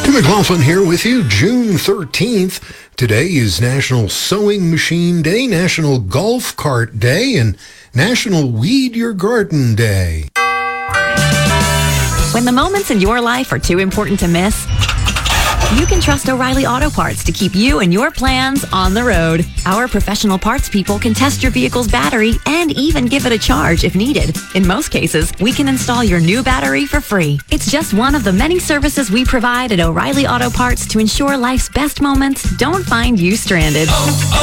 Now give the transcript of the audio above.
Tim McLaughlin here with you, June 13th. Today is National Sewing Machine Day, National Golf Cart Day, and National Weed Your Garden Day. When the moments in your life are too important to miss, you can trust O'Reilly Auto Parts to keep you and your plans on the road. Our professional parts people can test your vehicle's battery and even give it a charge if needed. In most cases, we can install your new battery for free. It's just one of the many services we provide at O'Reilly Auto Parts to ensure life's best moments don't find you stranded.